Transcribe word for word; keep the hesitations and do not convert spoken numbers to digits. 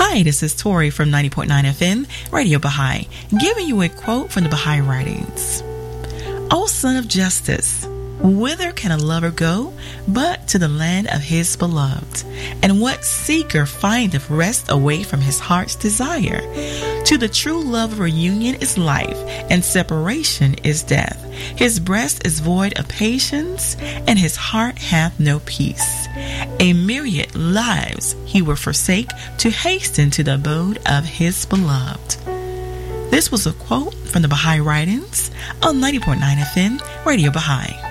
Hi, this is Tori from ninety point nine F M, Radio Baha'i, giving you a quote from the Baha'i writings. O son of justice, whither can a lover go but to the land of his beloved? And what seeker findeth rest away from his heart's desire? To the true love reunion is life, and separation is death. His breast is void of patience, and his heart hath no peace. A myriad lives he will forsake to hasten to the abode of his beloved. This was a quote from the Baha'i writings on ninety point nine F M, Radio Baha'i.